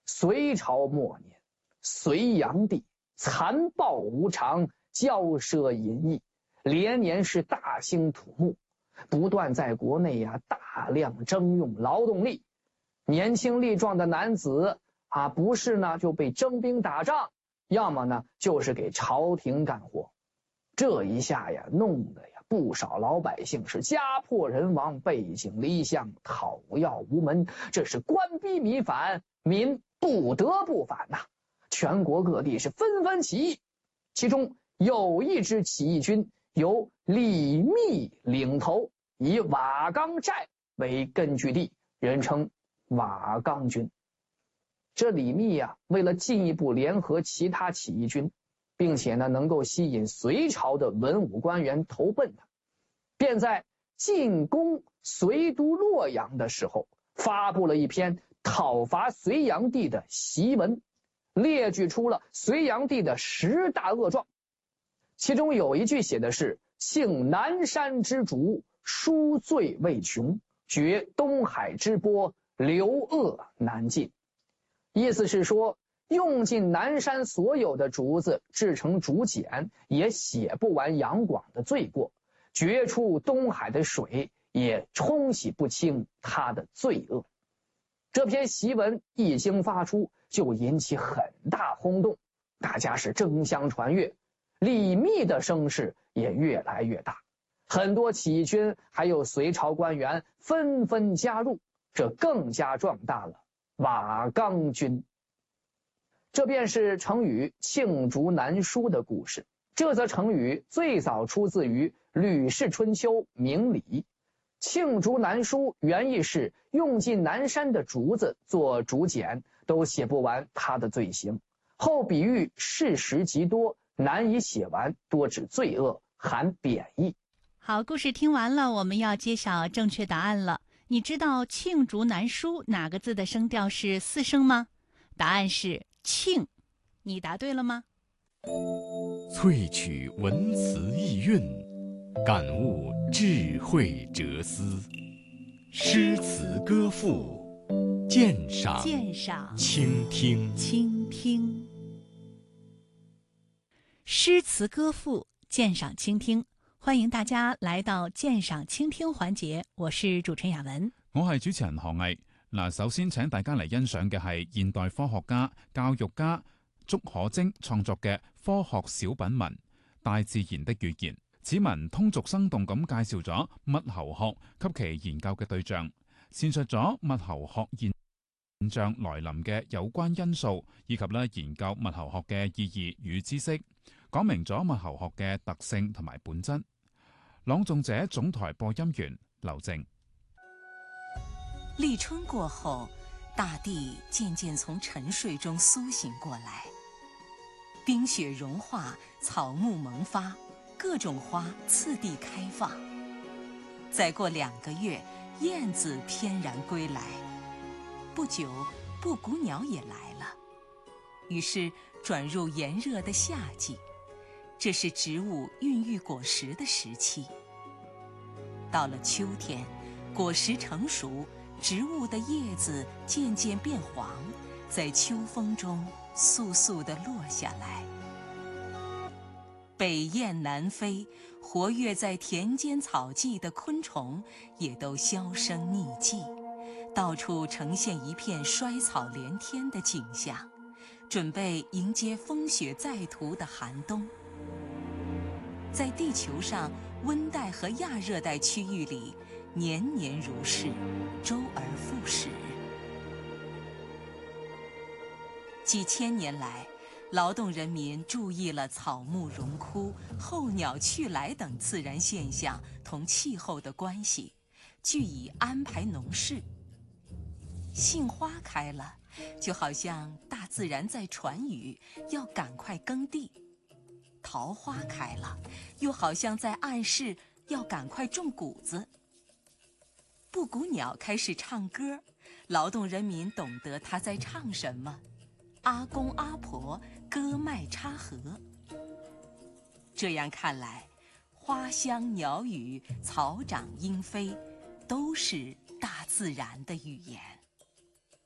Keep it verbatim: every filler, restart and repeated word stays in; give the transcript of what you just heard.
隋朝末年，隋炀帝残暴无常，骄奢淫逸，连年是大兴土木，不断在国内呀、啊、大量征用劳动力。年轻力壮的男子啊，不是呢就被征兵打仗，要么呢就是给朝廷干活。这一下呀，弄得呀不少老百姓是家破人亡，背井离乡，讨要无门。这是官逼民反，民不得不反呐、啊。全国各地是纷纷起义，其中有一支起义军由李密领头，以瓦岗寨为根据地，人称瓦岗军。这李密啊，为了进一步联合其他起义军，并且呢能够吸引隋朝的文武官员投奔他，便在进攻隋都洛阳的时候，发布了一篇讨伐隋炀帝的檄文，列举出了隋炀帝的十大恶状。其中有一句写的是：庆南山之主，疏罪未穷，绝东海之波，流恶难尽。意思是说，用尽南山所有的竹子制成竹简，也写不完杨广的罪过，绝出东海的水，也冲洗不清他的罪恶。这篇檄文一经发出，就引起很大轰动，大家是争相传阅，李密的声势也越来越大，很多起义军还有隋朝官员纷纷加入，这更加壮大了瓦岗军。这便是成语罄竹难书的故事。这则成语最早出自于《吕氏春秋·明礼》。罄竹难书原意是用尽南山的竹子做竹简，都写不完他的罪行。后比喻事实极多，难以写完，多指罪恶，含贬义。 好，故事听完了，我们要揭晓正确答案了。你知道罄竹难书哪个字的声调是四声吗？答案是罄。你答对了吗？ 萃取文辞意蕴，感悟智慧哲思，诗词歌赋，鉴赏鉴赏倾听倾听。诗词歌赋，鉴赏倾听，欢迎大家来到鉴赏倾聽環節，我是主持人雅文， 我係主持人何毅。嗱，首先請大家嚟欣賞嘅係現代科學家、教育家竺可楨創作嘅科學小品文《大自然的語言》。此文通俗生動咁介紹咗物候學及其研究嘅對象，闡述咗物候學現象來臨嘅有關因素，以及咧研究物候學嘅意義與知識，講明咗物候學嘅特性同埋本質。朗誦者總台播音員劉靜。 立春過後，大地漸漸從沉睡中甦醒過來，冰雪融化，草木萌發，各種花次第開放。再過兩個月，燕子翩然歸來。不久，布谷鳥也來了。於是轉入炎熱的夏季，這是植物孕育果實的時期。到了秋天，果實成熟，植物的葉子漸漸變黃，在秋風中簌簌地落下來。北雁南飛，活躍在田間草際的昆蟲也都銷聲匿跡，到處呈現一片衰草連天的景象，準備迎接風雪再塗的寒冬。在地球上温帶和亞熱帶區域裡，年年如是，周而復始。幾千年來，勞動人民注意了草木榮枯、候鳥去來等自然現象同氣候的關係，據以安排農事。杏花開了，就好像大自然在傳語，要趕快耕地；桃花開了，又好像在暗示要趕快種谷子。布谷鳥開始唱歌，勞動人民懂得它在唱什麼。阿公阿婆歌麥插禾。這樣看來，花香鳥語、草長鶯飛，都是大自然的語言。